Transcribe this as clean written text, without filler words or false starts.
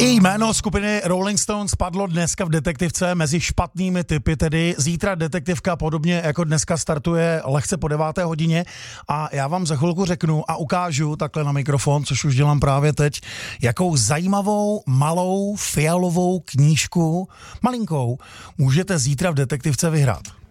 I jméno skupiny Rolling Stones padlo dneska v detektivce mezi špatnými tipy, tedy zítra detektivka podobně jako dneska startuje lehce po 9. hodině a já vám za chvilku řeknu a ukážu takhle na mikrofon, což už dělám právě teď, jakou zajímavou malou fialovou knížku, malinkou, můžete zítra v detektivce vyhrát.